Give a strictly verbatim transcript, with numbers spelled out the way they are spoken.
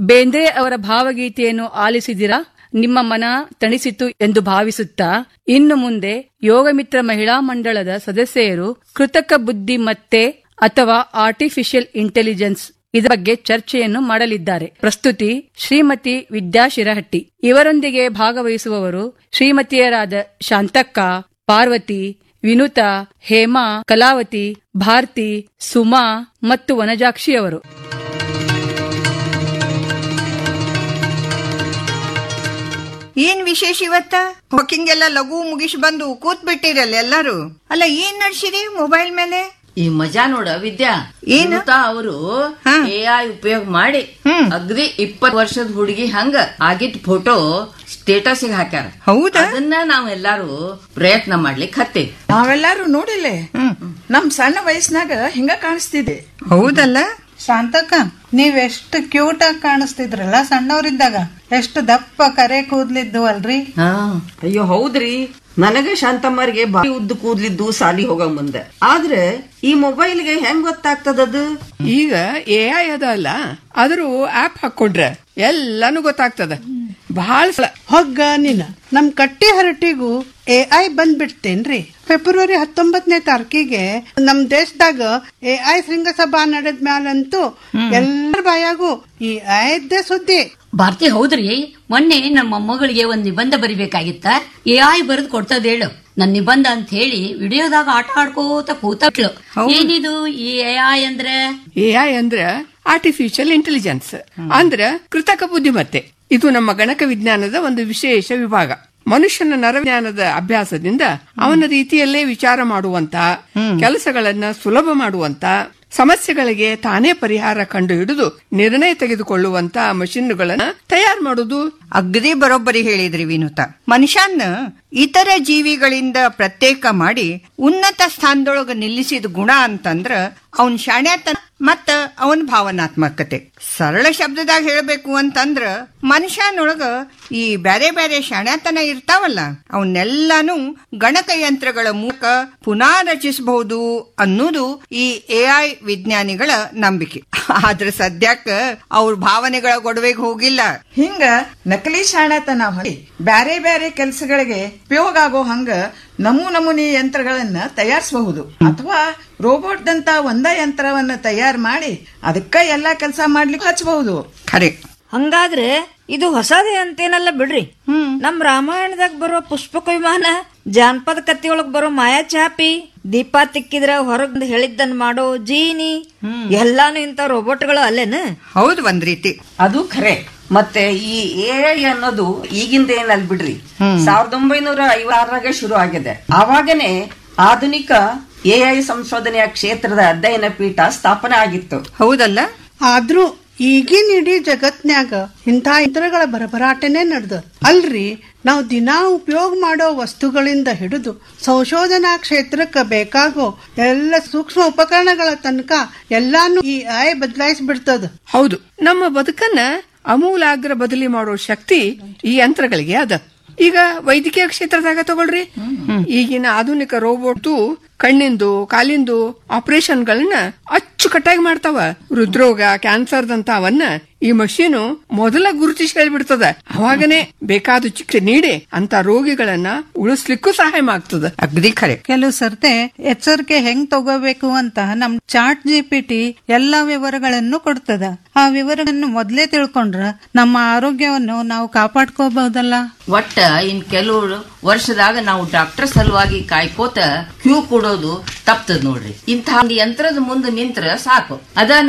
ಬೇಂದ್ರೆ ಅವರ ಭಾವಗೀತೆಯನ್ನು ಆಲಿಸಿದಿರಾ? ನಿಮ್ಮ ಮನ ತಣಿಸಿತು ಎಂದು ಭಾವಿಸುತ್ತಾ ಇನ್ನು ಮುಂದೆ ಯೋಗಮಿತ್ರ ಮಹಿಳಾ ಮಂಡಳದ ಸದಸ್ಯರು ಕೃತಕ ಬುದ್ಧಿಮತ್ತೆ ಅಥವಾ ಆರ್ಟಿಫಿಷಿಯಲ್ ಇಂಟೆಲಿಜೆನ್ಸ್ ಇದರ ಬಗ್ಗೆ ಚರ್ಚೆಯನ್ನು ಮಾಡಲಿದ್ದಾರೆ. ಪ್ರಸ್ತುತಿ ಶ್ರೀಮತಿ ವಿದ್ಯಾ ಶಿರಹಟ್ಟಿ. ಇವರೊಂದಿಗೆ ಭಾಗವಹಿಸುವವರು ಶ್ರೀಮತಿಯರಾದ ಶಾಂತಕ್ಕ, ಪಾರ್ವತಿ, ವಿನುತಾ, ಹೇಮಾ, ಕಲಾವತಿ, ಭಾರತಿ, ಸುಮಾ ಮತ್ತು ವನಜಾಕ್ಷಿ ಅವರು. ಏನ್ ವಿಶೇಷ ಇವತ್ತ? ವಾಕಿಂಗ್ ಎಲ್ಲ ಲಘು ಮುಗಿಸಿ ಬಂದು ಕೂತ್ ಬಿಟ್ಟಿರಲ್ಲ ಎಲ್ಲಾರು. ಅಲ್ಲ, ಏನ್ ನಡ್ಸಿರಿ ಮೊಬೈಲ್ ಮೇಲೆ? ಈ ಮಜಾ ನೋಡ ವಿದ್ಯಾ, ಏನು ಅವರು ಎ ಐ ಉಪಯೋಗ ಮಾಡಿ ಅಗ್ದಿ ಇಪ್ಪತ್ ವರ್ಷದ ಹುಡುಗಿ ಹಂಗ ಆಗಿಟ್ ಫೋಟೋ ಸ್ಟೇಟಸ್ ಹಾಕ್ಯಾರ. ಹೌದಾ? ಅದನ್ನ ನಾವೆಲ್ಲಾರು ಪ್ರಯತ್ನ ಮಾಡ್ಲಿಕ್ಕೆ ಹತ್ತೇವಿ. ನಾವೆಲ್ಲಾರು ನೋಡಿಲ್ಲ, ನಮ್ ಸಣ್ಣ ವಯಸ್ಸಿನಾಗ ಹಿಂಗ ಕಾಣಿಸ್ತಿದೆ. ಹೌದಲ್ಲ ಶಾಂತಕ್ಕ, ನೀವ್ ಎಷ್ಟು ಕ್ಯೂಟ್ ಆಗಿ ಕಾಣಿಸ್ತಿದ್ರಲ್ಲ ಸಣ್ಣವರಿದ್ದಾಗ. ಎಷ್ಟು ದಪ್ಪ ಕರೆ ಕೂದ್ಲಿದ್ದು ಅಲ್ರಿ? ಅಯ್ಯೋ ಹೌದ್ರಿ, ನನಗೆ ಶಾಂತಮ್ಮರಿಗೆ ಬಾಯಿ ಉದ್ದ ಕೂದ್ಲಿದ್ದು ಸಾಲಿ ಹೋಗ ಮುಂದೆ. ಆದ್ರೆ ಈ ಮೊಬೈಲ್ಗೆ ಹೆಂಗ್ ಗೊತ್ತಾಗ್ತದದು? ಈಗ ಎ ಐ ಅದ ಅಲ್ಲ, ಆದ್ರೂ ಆಪ್ ಹಾಕೊಂಡ್ರೆ ಎಲ್ಲಾನು ಗೊತ್ತಾಗ್ತದ. ಬಹಳ ಹೊಗ್ಗ ನೀನ ನಮ್ ಕಟ್ಟಿ ಹರಟಿಗೂ ಎ ಐ ಬಂದ್ಬಿಡ್ತೇನ್ರಿ. ಫೆಬ್ರವರಿ ಹತ್ತೊಂಬತ್ತನೇ ತಾರೀಕಿಗೆ ನಮ್ ದೇಶದಾಗ ಎ ಐ ಶೃಂಗಸಭಾ ನಡೆದ ಮ್ಯಾಲಂತೂ ಎಲ್ಲರ ಬಾಯಾಗೂ ಈ ಐದ್ದೇ ಸುದ್ದಿ. ಭಾರತಿ, ಹೌದ್ರಿ, ಮೊನ್ನೆ ನಮ್ಮ ಮೊಮ್ಮಗಳಿಗೆ ಒಂದ್ ನಿಬಂಧ ಬರಿಬೇಕಾಗಿತ್ತ. ಎ ಐ ಬರೆದು ಕೊಡ್ತದ ಹೇಳು ನನ್ ನಿಬಂಧ ಅಂತ ಹೇಳಿ ವಿಡಿಯೋದಾಗ ಆಟ ಆಡ್ಕೋತ ಕೂತಕ್ಳು. ಏನಿದು ಈ ಎ ಐ ಅಂದ್ರೆ? ಎ ಐ ಅಂದ್ರ ಆರ್ಟಿಫಿಷಿಯಲ್ ಇಂಟೆಲಿಜೆನ್ಸ್, ಅಂದ್ರ ಕೃತಕ ಬುದ್ಧಿಮತ್ತೆ. ಇದು ನಮ್ಮ ಗಣಕ ವಿಜ್ಞಾನದ ಒಂದು ವಿಶೇಷ ವಿಭಾಗ. ಮನುಷ್ಯನ ನರವಿಜ್ಞಾನದ ಅಭ್ಯಾಸದಿಂದ ಅವನ ರೀತಿಯಲ್ಲೇ ವಿಚಾರ ಮಾಡುವಂತ, ಕೆಲಸಗಳನ್ನ ಸುಲಭ ಮಾಡುವಂತ, ಸಮಸ್ಯೆಗಳಿಗೆ ತಾನೇ ಪರಿಹಾರ ಕಂಡು ಹಿಡಿದು ನಿರ್ಣಯ ತೆಗೆದುಕೊಳ್ಳುವಂತ ಮಷಿನ್ಗಳನ್ನ ತಯಾರು ಮಾಡುದು. ಅಗ್ದಿ ಬರೋಬ್ಬರಿ ಹೇಳಿದ್ರಿ ವಿನುತಾ. ಮನುಷ್ಯನ ಇತರ ಜೀವಿಗಳಿಂದ ಪ್ರತ್ಯೇಕ ಮಾಡಿ ಉನ್ನತ ಸ್ಥಾನದೊಳಗ ನಿಲ್ಲಿಸಿದ ಗುಣ ಅಂತಂದ್ರ ಅವನ್ ಶಾಣ್ಯತನ ಮತ್ತ ಅವನ್ ಭಾವನಾತ್ಮಕತೆ. ಸರಳ ಶಬ್ದದಾಗ ಹೇಳಬೇಕು ಅಂತಂದ್ರ ಮನುಷ್ಯನೊಳಗ ಈ ಬ್ಯಾರೆ ಬ್ಯಾರೆ ಶಾಣ್ಯತನ ಇರ್ತಾವಲ್ಲ, ಅವನ್ನೆಲ್ಲಾನು ಗಣಕಯಂತ್ರಗಳ ಮೂಲಕ ಪುನಃ ರಚಿಸಬಹುದು ಅನ್ನೋದು ಈ ಎ ಐ ವಿಜ್ಞಾನಿಗಳ ನಂಬಿಕೆ. ಆದ್ರೆ ಸದ್ಯಕ್ಕ ಅವ್ರ ಭಾವನೆಗಳ ಗೊಡವೆಗೆ ಹೋಗಿಲ್ಲ. ಹಿಂಗ ನಕಲಿ ಶಾಣತನ ಹೊಳಿ ಬ್ಯಾರೆ ಬ್ಯಾರೆ ಕೆಲಸಗಳಿಗೆ ಉಪಯೋಗ ಆಗೋ ಹಂಗ ನಮೂ ನಮೂನಿ ಯಂತ್ರಗಳನ್ನ ತಯಾರಿಸಬಹುದು, ಅಥವಾ ರೋಬೋಟ್ ದಂತ ಒಂದ ಯಂತ್ರವನ್ನ ತಯಾರು ಮಾಡಿ ಅದಕ್ಕ ಎಲ್ಲಾ ಕೆಲಸ ಮಾಡ್ಲಿಕ್ಕೆ ಹಚ್ಚಬಹುದು. ಖರೆ. ಹಂಗಾದ್ರೆ ಇದು ಹೊಸದೇ ಅಂತೇನಲ್ಲ ಬಿಡ್ರಿ. ನಮ್ ರಾಮಾಯಣದಾಗ ಬರೋ ಪುಷ್ಪಕ ವಿಮಾನ, ಜಾನಪದ ಕತ್ತಿಯೊಳಗ್ ಬರೋ ಮಾಯಾ ಚಾಪಿ, ದೀಪ ತಿಕ್ಕಿದ್ರ ಹೊರಗ್ ಹೇಳಿದ್ದನ್ ಮಾಡೋ ಜೀನಿ, ಎಲ್ಲಾನು ಇಂತ ರೋಬೋಟ್ಗಳು ಅಲ್ಲೇನ? ಹೌದು, ಒಂದ್ ರೀತಿ ಅದು ಖರೆ. ಮತ್ತೆ ಈ ಎ ಐ ಅನ್ನೋದು ಈಗಿಂದ ಏನಲ್ ಬಿಡ್ರಿ, ಸಾವಿರದ ಒಂಬೈನೂರ ಐವತ್ತಾರರಾಗ ಶುರು ಆಗಿದೆ. ಆವಾಗನೇ ಆಧುನಿಕ ಎ ಐ ಸಂಶೋಧನೆಯ ಕ್ಷೇತ್ರದ ಅಧ್ಯಯನ ಪೀಠ ಸ್ಥಾಪನೆ ಆಗಿತ್ತು. ಹೌದಲ್ಲ? ಆದ್ರೂ ಈಗಿನ ಇಡೀ ಜಗತ್ನ್ಯಾಗ ಇಂಥ ಯಂತ್ರಗಳ ಭರಭರಾಟನೆ ನಡೆದ ಅಲ್ರಿ. ನಾವು ದಿನಾ ಉಪಯೋಗ ಮಾಡೋ ವಸ್ತುಗಳಿಂದ ಹಿಡಿದು ಸಂಶೋಧನಾ ಕ್ಷೇತ್ರಕ್ಕೆ ಬೇಕಾಗೋ ಎಲ್ಲ ಸೂಕ್ಷ್ಮ ಉಪಕರಣಗಳ ತನಕ ಎಲ್ಲಾನು ಈ ಐ ಬದಲಾಯಿಸ್ಬಿಡ್ತದ. ಹೌದು, ನಮ್ಮ ಬದುಕನ್ನ ಅಮೂಲಾಗ್ರ ಬದಲಿ ಮಾಡೋ ಶಕ್ತಿ ಈ ಯಂತ್ರಗಳಿಗೆ ಅದ. ಈಗ ವೈದ್ಯಕೀಯ ಕ್ಷೇತ್ರದಾಗ ತಗೊಳ್ರಿ, ಈಗಿನ ಆಧುನಿಕ ರೋಬೋಟ್ ಕಣ್ಣಿಂದು ಕಾಲಿಂದು ಆಪರೇಷನ್ಗಳನ್ನ ಅಚ್ಚುಕಟ್ಟಾಗಿ ಮಾಡ್ತಾವ. ಹೃದ್ರೋಗ, ಕ್ಯಾನ್ಸರ್ದಂತಾವನ್ನ ಈ ಮಷೀನು ಮೊದಲ ಗುರುತಿಸಿ ಹೇಳ್ಬಿಡ್ತದ. ಅವಾಗನೇ ಬೇಕಾದ ಚಿಕಿತ್ಸೆ ನೀಡಿ ಅಂತ ರೋಗಿಗಳನ್ನ ಉಳಿಸ್ಲಿಕ್ಕೂ ಸಹಾಯ ಮಾಡ್ತದ. ಅಗ್ದಿ ಖರೆ. ಕೆಲವು ಸರ್ತೆ ಎಚ್ಚರಿಕೆ ಹೆಂಗ್ ತಗೋಬೇಕು ಅಂತ ನಮ್ ಚಾಟ್ ಜಿ ಪಿ ಟಿ ಎಲ್ಲಾ ವಿವರಗಳನ್ನು ಕೊಡ್ತದ. ಆ ವಿವರಗಳನ್ನು ಮೊದ್ಲೇ ತಿಳ್ಕೊಂಡ್ರ ನಮ್ಮ ಆರೋಗ್ಯವನ್ನು ನಾವು ಕಾಪಾಡ್ಕೋಬಹುದಲ್ಲ. ಒಟ್ಟ ಇನ್ ಕೆಲವು ವರ್ಷದಾಗ ನಾವು ಡಾಕ್ಟರ್ ಸಲುವಾಗಿ ಕಾಯ್ಕೋತ ಕ್ಯೂ ಕೊಡೋದು ತಪ್ತದ ನೋಡ್ರಿ. ಇಂಥ ಯಂತ್ರದ ಮುಂದೆ ನಿಂತ್ರ ಸಾಕು, ಅದ